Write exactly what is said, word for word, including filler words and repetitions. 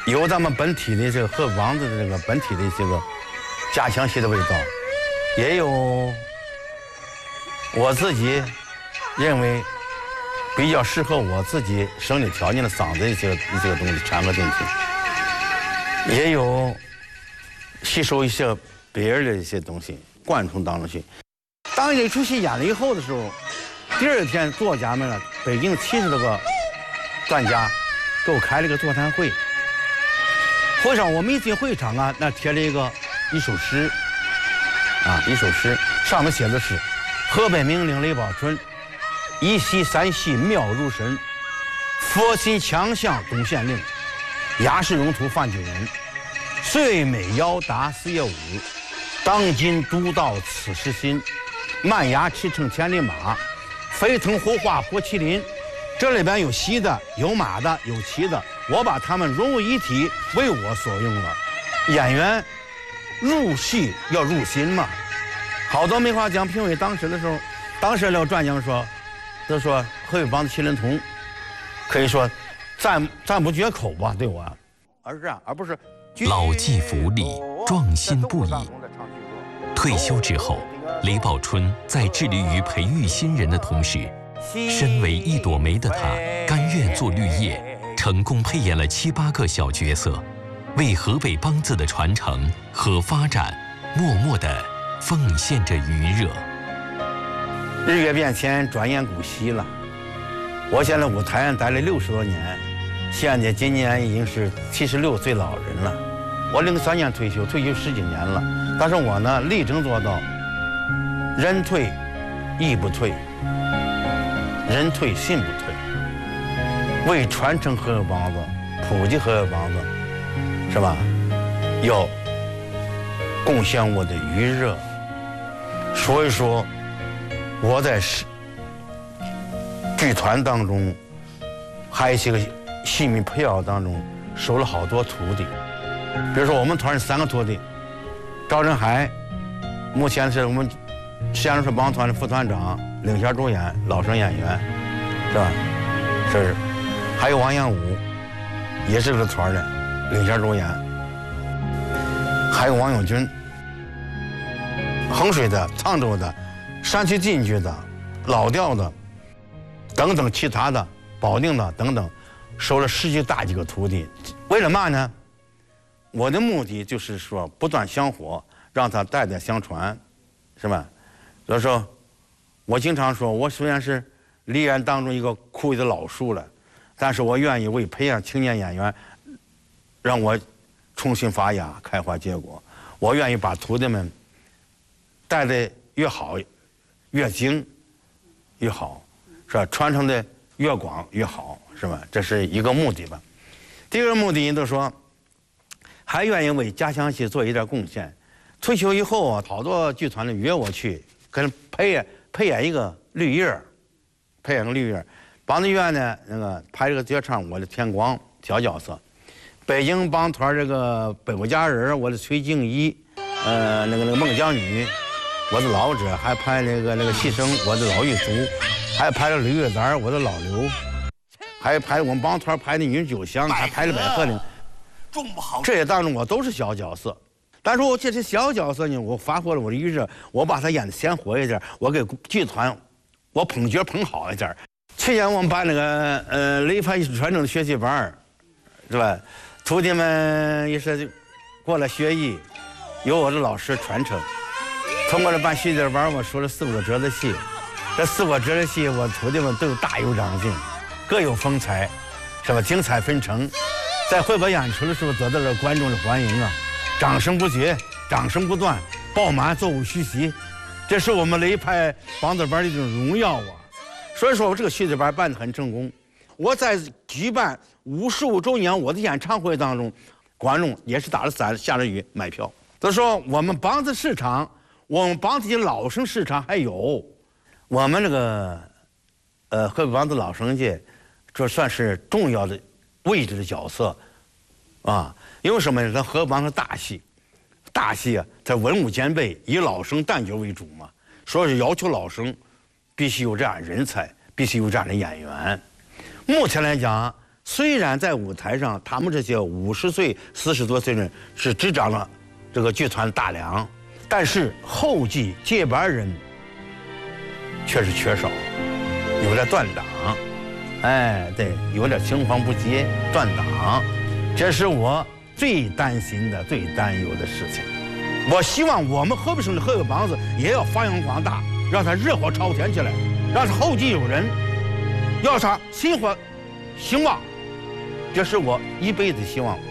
有咱们本体的这个河北梆子的这个本体的这个家乡戏的味道，也有我自己认为比较适合我自己生理条件的嗓子的一些一些东西掺和进去，也有吸收一些别人的一些东西贯通当中去。当这出戏演了以后的时候，第二天作家们呢，北京七十多个专家给我开了个座谈会。会上我们一进会场啊，那贴了一个一首诗，啊，一首诗，上面写的是：河北名伶雷宝春，一席三戏妙如神，佛心强项东县令，雅士荣图范九人，岁美腰达四叶舞，当今独到此时新，慢牙驰骋千里马，飞腾活化活麒麟。这里边有戏的，有马的，有骑的，我把他们融为一体，为我所用了。演员入戏要入心嘛。好多梅花奖评委当时的时候，当时廖传讲说，都说河北梆子麒麟童，可以说赞赞不绝口吧，对我，而是这样，而不是老骥伏枥，壮心不已。退休之后，雷宝春在致力于培育新人的同时，身为一朵梅的他，甘愿做绿叶，成功配演了七八个小角色，为河北梆子的传承和发展，默默地奉献着余热。 日月变迁，转眼古稀了。我现在舞台上待了六十多年，现在今年已经是七十六岁老人了。我零三年退休，退休十几年了，但是我呢，力争做到人退艺不退。人退心不退，为传承河北梆子、普及河北梆子，是吧？要贡献我的余热。所以说，我在剧团当中，还有一些个戏迷培养当中，收了好多徒弟。比如说，我们团是三个徒弟，赵振海，目前是我们石家庄市梆团的副团长。领衔主演，老生演员，是吧？是，还有王彦武，也是这个团的领衔主演。还有王永军，衡水的、沧州的、山区晋剧的、老调的，等等其他的、保定的等等，收了十几大几个徒弟。为了嘛呢？我的目的就是说不断香火，让它代代相传，是吧？所以说。我经常说，我虽然是梨园当中一个枯萎的老树了，但是我愿意为培养青年演员，让我重新发芽、开花结果。我愿意把徒弟们带得越好、越精越好，是吧？传承的越广越好，是吧？这是一个目的吧。第二个目的，就是说，还愿意为家乡戏做一点贡献。退休以后啊，好多剧团的约我去跟培演。配演一个绿叶儿，配演个绿叶儿。梆子院呢，那个拍这个绝唱，我的天光小角色；北京梆团这个北国佳人，我的崔静怡；呃，那个那个孟姜女，我的老者；还拍那个那个戏生，我的老狱卒；还拍了吕月簪，我的老刘；还拍我们梆团拍的女九香，还拍了百合岭。 种不好， 这些当中我都是小角色。但是我这些小角色呢，我发挥了我的余热，我把它演得鲜活一点，我给剧团，我捧角捧好一点。去年我们办那个呃雷派艺术传承的学习班，是吧？徒弟们也是过来学艺，由我的老师传承。通过这办学习班，我说了四五个折子戏，这四五个折子戏，我徒弟们都有大有长进，各有风采，是吧？精彩纷呈，在汇报演出的时候得到了观众的欢迎啊。掌声不绝，掌声不断，爆满座无虚席，这是我们雷派梆子班的一种荣耀啊！所以说，我这个学习班办得很成功。我在举办五十五周年我的演唱会当中，观众也是打了伞下着雨买票。他说我们梆子市场，我们梆子界老生市场还有，我们这个呃河北梆子老生界，这算是重要的位置的角色啊。因为什么呢？咱河北梆子大戏，大戏啊，在文武兼备，以老生旦角为主嘛，所以要求老生必须有这样人才，必须有这样的演员。目前来讲， 虽然在舞台上，他们这些五十岁、四十多岁人是执掌了这个剧团大梁，但是后继接班人确实缺少，有点断档。哎，对，有点青黄不接，断档，这是我最担心的、最担忧的事情。我希望我们河北省的河北梆子也要发扬光大，让它热火朝天起来，让它后继有人，要它薪火兴旺，这是我一辈子希望。